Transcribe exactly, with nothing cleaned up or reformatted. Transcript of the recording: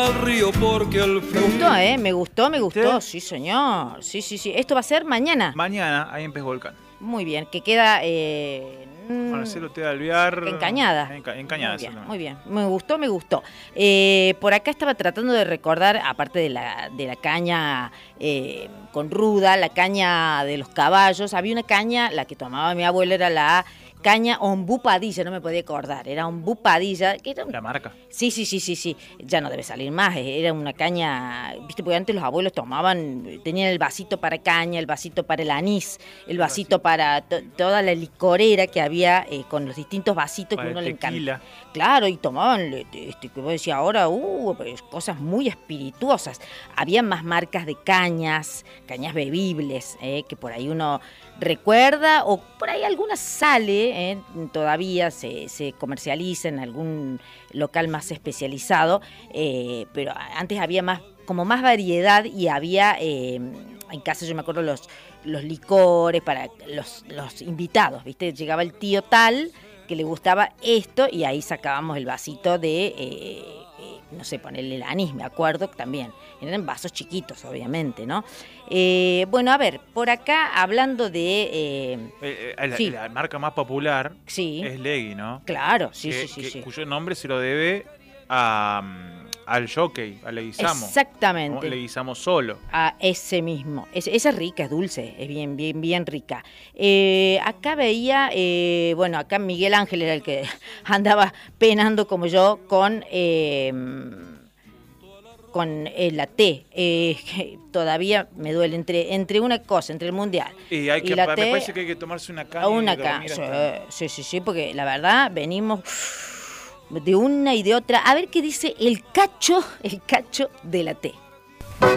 al río porque al fin... Me gustó, ¿eh? Me gustó, me gustó. Sí, sí señor. Sí, sí, sí. Esto va a ser mañana. Mañana, ahí en Pez Volcán. Muy bien, que queda... Eh, Marcelo T. Alvear. En Cañada. En, en Cañada, muy bien, muy bien. Me gustó, me gustó. Eh, por acá estaba tratando de recordar, aparte de la, de la caña eh, con ruda, la caña de los caballos, había una caña, la que tomaba mi abuela era la caña Ombú Padilla, no me podía acordar, era Ombú Padilla. Que era... La marca. Sí, sí, sí, sí, sí, ya no debe salir más, era una caña, viste, porque antes los abuelos tomaban, tenían el vasito para caña, el vasito para el anís, el vasito para to toda la licorera que había eh, con los distintos vasitos para que uno le encanta. Claro, y tomaban, este, que vos decías ahora, uh, pues, cosas muy espirituosas. Había más marcas de cañas, cañas bebibles, eh, que por ahí uno recuerda, o por ahí algunas sale, eh, todavía se, se comercializa en algún local más especializado, eh, pero antes había más, como más variedad y había, eh, en casa yo me acuerdo los, los licores para los, los invitados, ¿viste? Llegaba el tío tal que le gustaba esto y ahí sacábamos el vasito de... Eh, eh, no sé, ponerle el anís, me acuerdo también. Eran vasos chiquitos, obviamente, ¿no? Eh, bueno, a ver, por acá, hablando de... Eh, eh, eh, la, sí. la marca más popular sí. es Legui, ¿no? Claro, sí, que, sí, sí, que, sí. Cuyo nombre se lo debe a, al jockey, a Leguizamo. Exactamente. ¿No? Leguizamo solo. A ese mismo. Es, esa es rica, es dulce, es bien, bien, bien rica. Eh, acá veía, eh, bueno, acá Miguel Ángel era el que andaba penando como yo con... Eh, con eh, la T, eh, que todavía me duele entre entre una cosa, entre el mundial y, hay que, y la me T, parece que hay que tomarse una caña. Una caña, sí, sí, sí, porque la verdad venimos de una y de otra. A ver qué dice el cacho, el cacho de la T.